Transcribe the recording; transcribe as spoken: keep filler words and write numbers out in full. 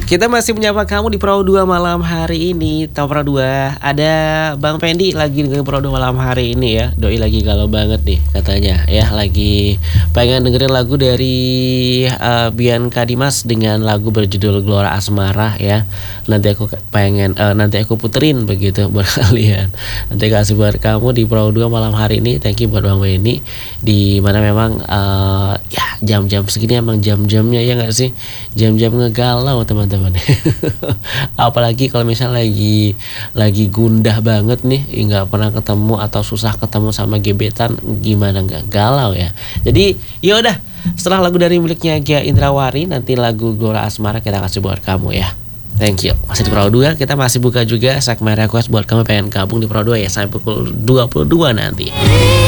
Kita masih menyapa kamu di Pro dua malam hari ini. Tahu Pro dua, ada Bang Pendi lagi dengan Pro dua malam hari ini ya. Doi lagi galau banget nih katanya ya, lagi pengen dengerin lagu dari uh, Bianca Dimas dengan lagu berjudul Gelora Asmara ya. Nanti aku pengen uh, nanti aku puterin begitu buat kalian. Nanti kasih buat kamu di Pro dua malam hari ini. Thank you buat Bang Pendi, di mana memang uh, ya jam-jam segini emang jam-jamnya ya nggak sih, jam-jam ngegalau teman-teman. Apalagi kalau misalnya lagi lagi gundah banget nih, nggak pernah ketemu atau susah ketemu sama gebetan, gimana nggak galau ya. Jadi yaudah, setelah lagu dari miliknya Gia Indrawari, nanti lagu Gelora Asmara kita kasih buat kamu ya. Thank you. Masih di Pro dua, kita masih buka juga segmen request buat kamu pengen gabung di Pro dua ya, sampai pukul dua puluh dua nanti.